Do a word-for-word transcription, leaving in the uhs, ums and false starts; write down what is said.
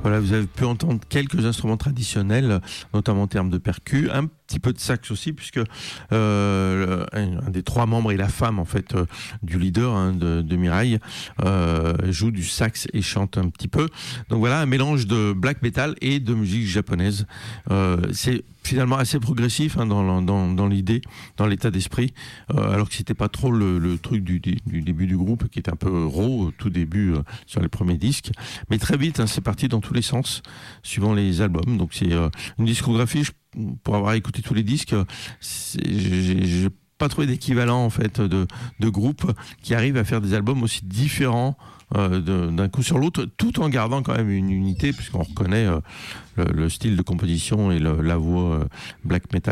Voilà, vous avez pu entendre quelques instruments traditionnels, notamment en termes de percus, un petit peu de sax aussi, puisque euh, un, un des trois membres et la femme en fait euh, du leader hein, de, de Mireille euh, joue du sax et chante un petit peu. Donc voilà, un mélange de black metal et de musique japonaise. Euh, c'est finalement assez progressif hein, dans, dans, dans l'idée, dans l'état d'esprit, euh, alors que c'était pas trop le, le truc du, du, du début du groupe, qui était un peu raw au tout début euh, sur les premiers disques. Mais très vite, hein, c'est parti dans tous les sens, suivant les albums. Donc c'est euh, une discographie, je, pour avoir écouté tous les disques, j'ai, j'ai pas trouvé d'équivalent en fait de, de groupe qui arrive à faire des albums aussi différents euh, de, d'un coup sur l'autre, tout en gardant quand même une unité, puisqu'on reconnaît euh, le, le style de composition et le, la voix euh, black metal